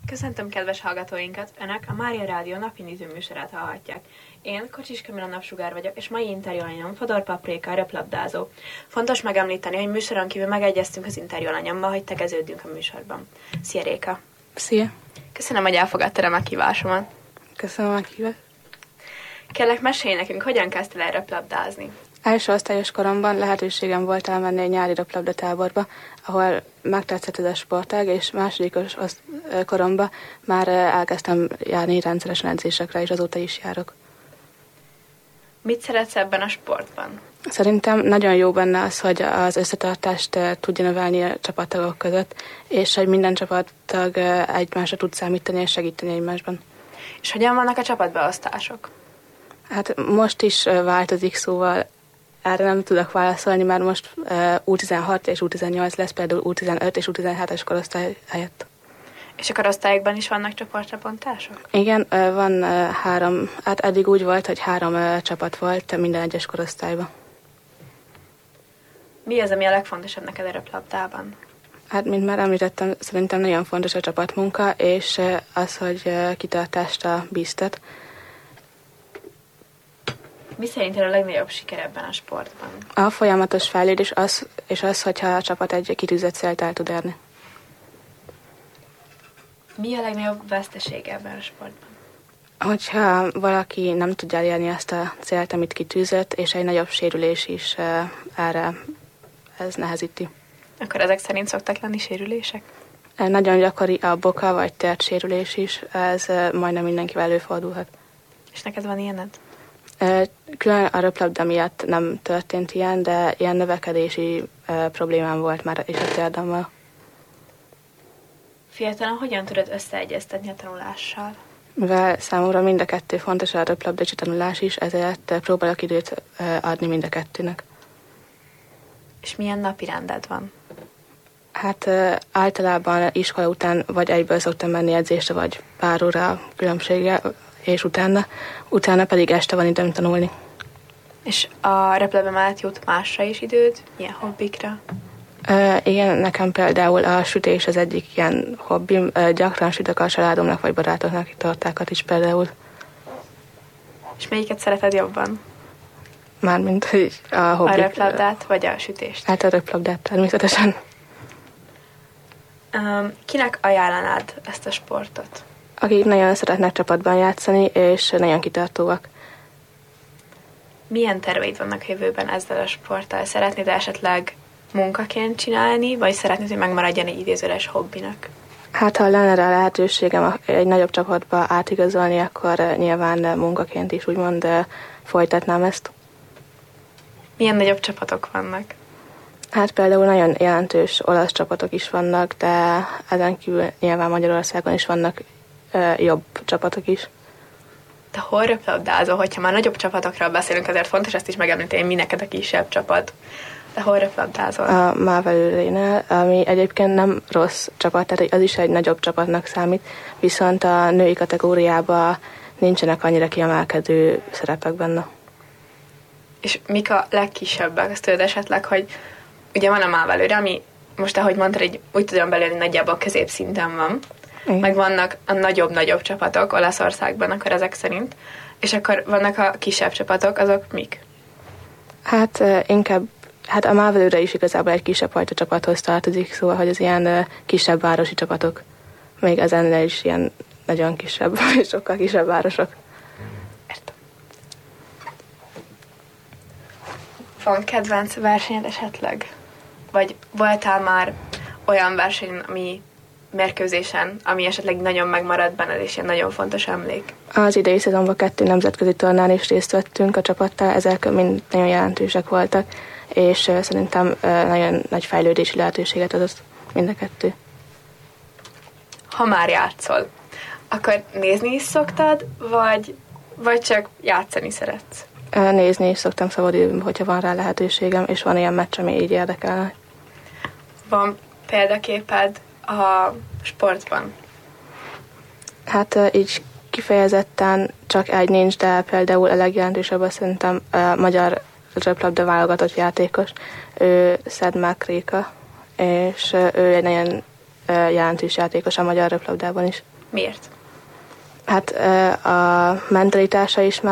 Köszöntöm kedves hallgatóinkat! Önök a Mária Rádió napindító műsorát hallhatják. Én Kocsis Kamila Napsugár vagyok, és mai interjúalanyom Fodor Paprika, röplabdázó. Fontos megemlíteni, hogy műsoron kívül megegyeztünk az interjúalanyommal, hogy tegeződünk a műsorban. Szia Réka! Szia! Köszönöm, hogy elfogadtad a meghívásomat. Köszönöm a meghívást. Kérlek, mesélj nekünk, hogyan kezdtél el röplabdázni? Első osztályos koromban lehetőségem volt elmenni egy nyári röplabdatáborba, ahol megtetszett ez a sportág, és másodikos koromban már elkezdtem járni rendszeresen edzésekre, és azóta is járok. Mit szeretsz ebben a sportban? Szerintem nagyon jó benne az, hogy az összetartást tudja növelni a csapattagok között, és hogy minden csapattag egymásra tud számítani és segíteni egymásban. És hogyan vannak a csapatbeosztások? Hát most is változik, szóval erre nem tudok válaszolni, mert most U16 és U18 lesz, például U15 és U17-es korosztály helyett. És a korosztályokban is vannak csoportbontások? Igen, van 3, hát eddig úgy volt, hogy 3 csapat volt minden egyes korosztályban. Mi az, ami a legfontosabb neked a röplabdában? Hát, mint már említettem, szerintem nagyon fontos a csapatmunka, és az, hogy kitartást bíztat. Mi szerinted a legnagyobb siker ebben a sportban? A folyamatos fejlődés és az, hogyha a csapat egy kitűzött célt el tud érni. Mi a legnagyobb veszteség ebben a sportban? Hogyha valaki nem tudja elérni azt a célt, amit kitűzött, és egy nagyobb sérülés is erre ez nehezíti. Akkor ezek szerint szoktak lenni sérülések? Nagyon gyakori a boka vagy térdsérülés is, ez majdnem mindenkivel előfordulhat. És neked van ilyened? Külön a röplabda miatt nem történt ilyen, de ilyen növekedési problémám volt már is a térdemmel. Fiatalon hogyan tudod összeegyeztetni a tanulással? Mivel számomra mind a kettő fontos, a röplabda és a tanulás is, ezért próbálok időt adni mind a kettőnek. És milyen napirended van? Hát általában iskola után vagy egyből szoktam menni edzésre, vagy pár óra különbséggel, és utána pedig este van időm tanulni. És a röplabda mellett jut másra is időd? Milyen hobbikra? Igen, nekem például a sütés az egyik ilyen hobbim. Gyakran sütök a családomnak vagy barátoknak tortákat is például. És melyiket szereted jobban? Mármint a hobbik. A röplabdát vagy a sütést? Hát a röplabdát természetesen. Kinek ajánlanád ezt a sportot? Akik nagyon szeretnek csapatban játszani, és nagyon kitartóak. Milyen terveid vannak a jövőben ezzel a sporttal? Szeretnéd esetleg munkaként csinálni, vagy szeretnéd, hogy megmaradjon egy idézőles hobbinak? Hát, ha lenne rá lehetőségem egy nagyobb csapatba átigazolni, akkor nyilván munkaként is úgymond folytatnám ezt. Milyen nagyobb csapatok vannak? Hát például nagyon jelentős olasz csapatok is vannak, de ezen kívül nyilván Magyarországon is vannak jobb csapatok is. Te hol röplabdázol? Hogyha már nagyobb csapatokról beszélünk, azért fontos ezt is megemlíteni, mi neked a kisebb csapat. De hol röplabdázol? A Mávelőrénél, ami egyébként nem rossz csapat, tehát az is egy nagyobb csapatnak számít, viszont a női kategóriában nincsenek annyira kiemelkedő szerepek benne. És mik a legkisebbek? Azt tudod esetleg, hogy ugye van a Mávelőre, ami most, ahogy mondtad, így úgy tudom belőle, nagyjából középszinten van. Igen. Meg vannak a nagyobb csapatok Olaszországban, akkor ezek szerint. És akkor vannak a kisebb csapatok, azok mik? Hát inkább, a Mávelőre is igazából egy kisebb fajta csapathoz tartozik, szóval, hogy az ilyen kisebb városi csapatok. Még ezennél is ilyen nagyon kisebb, sokkal kisebb városok. Értem. Van kedvenc versenyed esetleg? Vagy voltál már olyan verseny, mérkőzésen, ami esetleg nagyon megmaradt benned, és ilyen nagyon fontos emlék? Az idei szezonban 2 nemzetközi tornán is részt vettünk a csapattal, ezek mind nagyon jelentősek voltak, és szerintem nagyon nagy fejlődési lehetőséget adott mind a 2. Ha már játszol, akkor nézni is szoktad, vagy csak játszani szeretsz? Nézni is szoktam szabadidőmben, hogyha van rá lehetőségem, és van ilyen meccs, ami így érdekelne. Van példaképed a sportban? Hát így kifejezetten csak egy nincs, de például a legjelentősebb szerintem a magyar röplabda válogatott játékos. Ő Szedmák Réka, és ő egy nagyon jelentős játékos a magyar röplabdában is. Miért? Hát a mentalitása is